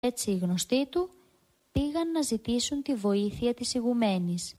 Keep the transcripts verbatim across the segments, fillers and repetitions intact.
Έτσι οι γνωστοί του πήγαν να ζητήσουν τη βοήθεια της ηγουμένης.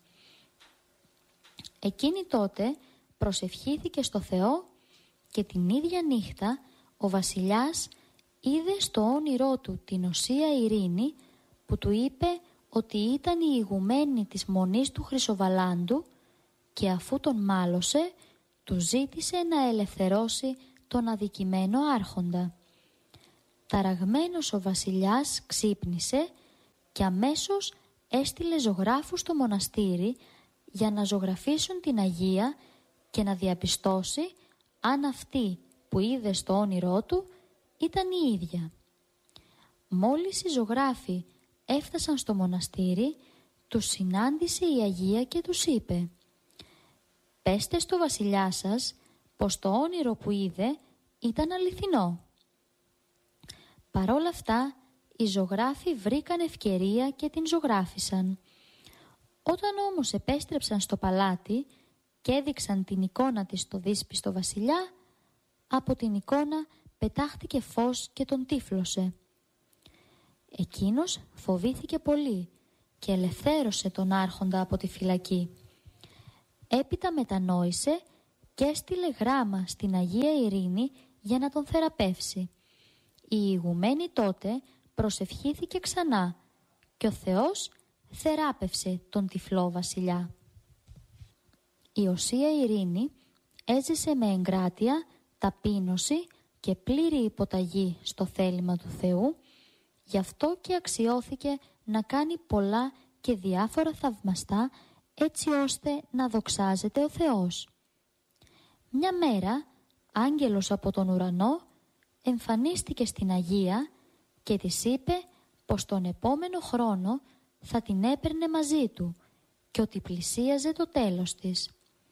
Εκείνη τότε προσευχήθηκε στο Θεό και την ίδια νύχτα ο βασιλιάς είδε στο όνειρό του την Οσία Ειρήνη που του είπε ότι ήταν η ηγουμένη της Μονής του Χρυσοβαλάντου και αφού τον μάλωσε του ζήτησε να ελευθερώσει τον αδικημένο άρχοντα. Ταραγμένος ο βασιλιάς ξύπνησε και αμέσως έστειλε ζωγράφους στο μοναστήρι για να ζωγραφίσουν την Αγία και να διαπιστώσει αν αυτή που είδε στο όνειρό του ήταν η ίδια. Μόλις οι ζωγράφοι έφτασαν στο μοναστήρι, τους συνάντησε η Αγία και τους είπε «Πέστε στο βασιλιά σας πως το όνειρο που είδε ήταν αληθινό». Παρόλα αυτά, οι ζωγράφοι βρήκαν ευκαιρία και την ζωγράφισαν. Όταν όμως επέστρεψαν στο παλάτι και έδειξαν την εικόνα της στο δύσπιστο βασιλιά, από την εικόνα πετάχτηκε φως και τον τύφλωσε. Εκείνος φοβήθηκε πολύ και ελευθέρωσε τον άρχοντα από τη φυλακή. Έπειτα μετανόησε και έστειλε γράμμα στην Αγία Ειρήνη για να τον θεραπεύσει. Η ηγουμένη τότε προσευχήθηκε ξανά και ο Θεός θεράπευσε τον τυφλό βασιλιά. Η Οσία Ειρήνη έζησε με εγκράτεια, ταπείνωση και πλήρη υποταγή στο θέλημα του Θεού, γι' αυτό και αξιώθηκε να κάνει πολλά και διάφορα θαυμαστά έτσι ώστε να δοξάζεται ο Θεός. Μια μέρα, άγγελος από τον ουρανό εμφανίστηκε στην Αγία και της είπε πως τον επόμενο χρόνο θα την έπαιρνε μαζί του και ότι πλησίαζε το τέλος της.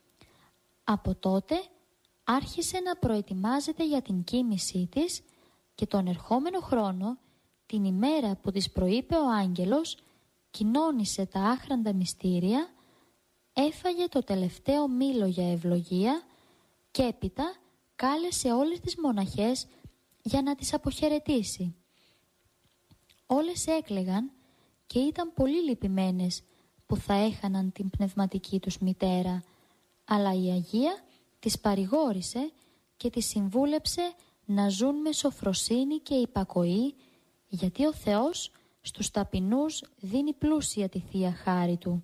Από τότε άρχισε να προετοιμάζεται για την κοίμησή της και τον ερχόμενο χρόνο, την ημέρα που της προείπε ο άγγελος, κοινώνησε τα άχραντα μυστήρια, έφαγε το τελευταίο μήλο για ευλογία και έπειτα κάλεσε όλες τις μοναχές για να τις αποχαιρετήσει. Όλες έκλαιγαν και ήταν πολύ λυπημένες που θα έχαναν την πνευματική τους μητέρα, αλλά η Αγία τις παρηγόρησε και τις συμβούλεψε να ζουν με σοφροσύνη και υπακοή, γιατί ο Θεός στους ταπεινούς δίνει πλούσια τη Θεία Χάρη Του.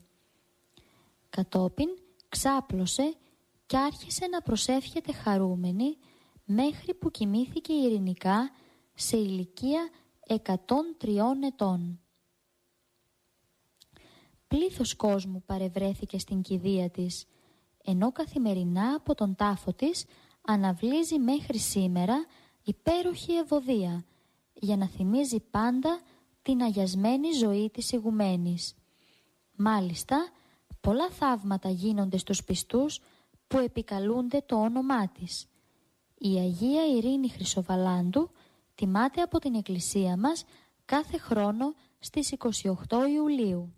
Κατόπιν ξάπλωσε και άρχισε να προσεύχεται χαρούμενη μέχρι που κοιμήθηκε ειρηνικά σε ηλικία εκατόν τριών ετών. Πλήθος κόσμου παρευρέθηκε στην κηδεία της, ενώ καθημερινά από τον τάφο της αναβλύζει μέχρι σήμερα υπέροχη ευωδία για να θυμίζει πάντα την αγιασμένη ζωή της ηγουμένης. Μάλιστα, πολλά θαύματα γίνονται στους πιστούς που επικαλούνται το όνομά της. Η Αγία Ειρήνη Χρυσοβαλάντου τιμάται από την Εκκλησία μας κάθε χρόνο στις είκοσι οκτώ Ιουλίου.